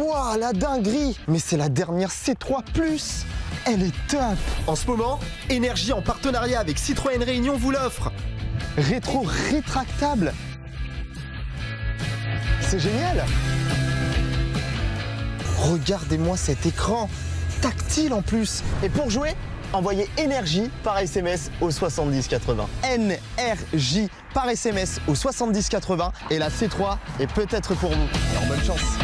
Wouah, la dinguerie! Mais c'est la dernière C3 Plus! Elle est top! En ce moment, Énergie en partenariat avec Citroën Réunion vous l'offre. Rétro rétractable! C'est génial! Regardez-moi cet écran! Tactile en plus! Et pour jouer, envoyez Énergie par SMS au 7080. NRJ par SMS au 7080 et la C3 est peut-être pour vous. Alors bonne chance!